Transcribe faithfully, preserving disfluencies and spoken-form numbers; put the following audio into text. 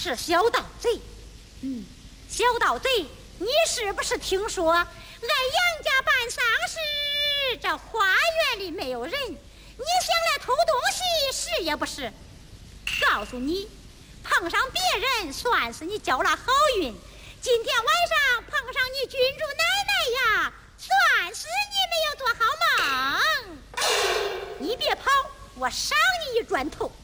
是小盗贼。嗯，小盗贼，你是不是听说俺杨家办丧事，这花园里没有人，你想来偷东西是也不是？告诉你，碰上别人算是你交了好运，今天晚上碰上你君主奶奶呀，算是你没有做好梦。你别跑，我赏你一砖头。